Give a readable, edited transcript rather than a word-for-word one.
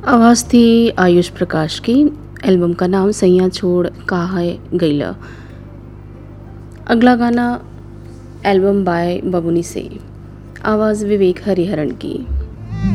आवाज़ थी आयुष प्रकाश की। एल्बम का नाम सैयां छोड़ काहे गइला। अगला गाना एल्बम बाय बबुनी से, आवाज़ विवेक हरिहरन की।